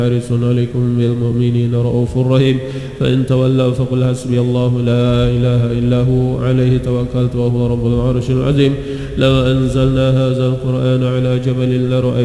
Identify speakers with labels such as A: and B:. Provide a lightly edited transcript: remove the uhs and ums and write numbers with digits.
A: حارس عليكم بالمؤمنين رؤوف رحيم فإن تولوا فقل حسبي الله لا إله إلا هو عليه توكلت وهو رب العرش العظيم. لو أنزلنا هذا القرآن على جبل لرأيته